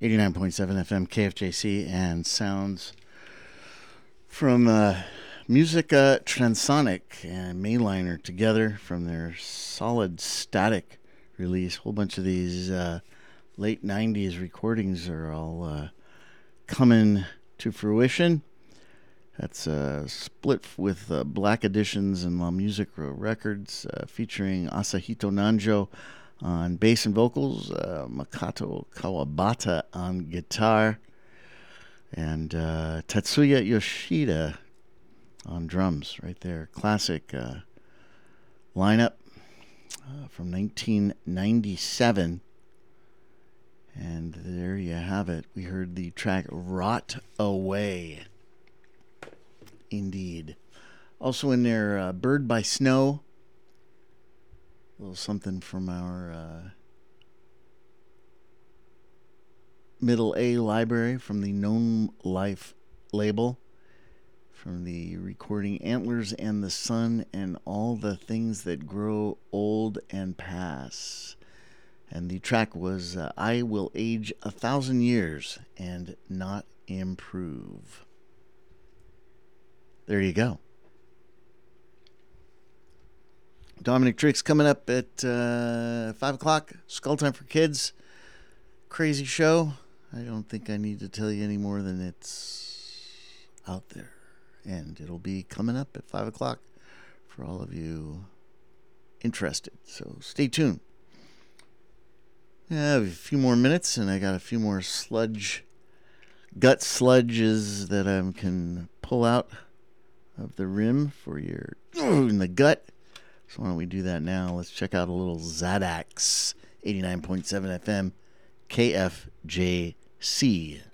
89.7 FM KFJC, and sounds from Musica Transonic and Mayliner together from their Solid Static release. A whole bunch of these late 90s recordings are all coming to fruition. That's a split with Black Editions and La Music Records, featuring Asahito Nanjo on bass and vocals, Makoto Kawabata on guitar, and Tatsuya Yoshida on drums. Right there, classic lineup from 1997. And there you have it. We heard the track Rot Away. Indeed. Also in there, Bird by Snow. A little something from our middle A library from the Gnome Life label. From the recording Antlers and the Sun and All the Things That Grow Old and Pass. And the track was I Will Age 1,000 Years and Not Improve. There you go. Dominic Tricks coming up at 5 o'clock. Skull Time for Kids. Crazy show. I don't think I need to tell you any more than it's out there. And it'll be coming up at 5 o'clock for all of you interested. So stay tuned. I have a few more minutes, and I got a few more gut sludges that I can pull out of the rim for your in the gut. So why don't we do that now? Let's check out a little Zadax, 89.7 FM, KFJC.